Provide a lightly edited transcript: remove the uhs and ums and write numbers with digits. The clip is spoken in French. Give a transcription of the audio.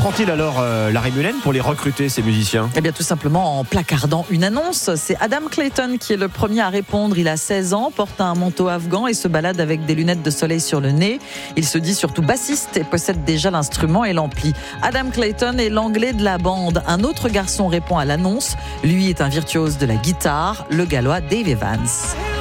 prend-il alors Larry Mullen pour les recruter, ces musiciens ? Eh bien, tout simplement en placardant une annonce. C'est Adam Clayton qui est le premier à répondre. Il a 16 ans, porte un manteau afghan et se balade avec des lunettes de soleil sur le nez. Il se dit surtout bassiste et possède déjà l'instrument et l'ampli. Adam Clayton est l'anglais de la bande. Un autre garçon répond à l'annonce. Lui est un virtuose de la guitare, le gallois Dave Evans.